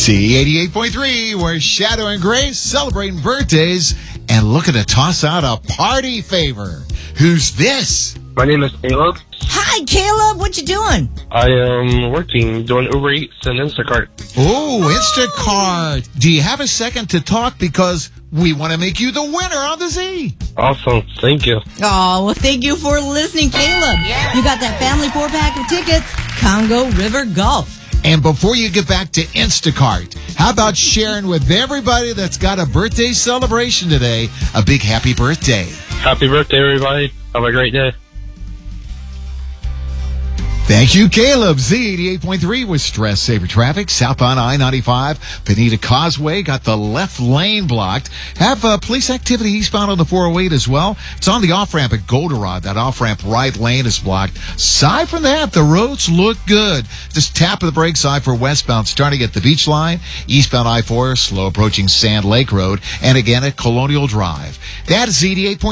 Z88.3, we're Shadow and Grace celebrating birthdays and looking to toss out a party favor. Who's this? My name is Caleb. Hi, Caleb. What you doing? I am working, doing Uber Eats and Instacart. Oh, Instacart. Do you have a second to talk? Because we want to make you the winner on the Z. Awesome. Thank you. Oh, well, thank you for listening, Caleb. You got that family 4-pack of tickets, Congo River Golf. And before you get back to Instacart, how about sharing with everybody that's got a birthday celebration today a big happy birthday? Happy birthday, everybody. Have a great day. Thank you, Caleb. Z88.3 with Stress Saver Traffic. Southbound I-95, Bonita Causeway, got the left lane blocked. Have police activity eastbound on the 408 as well. It's on the off-ramp at Goldenrod. That off-ramp right lane is blocked. Aside from that, the roads look good. Just tap of the brake side for westbound starting at the beach line. Eastbound I-4, slow approaching Sand Lake Road. And again at Colonial Drive. That is Z88.3.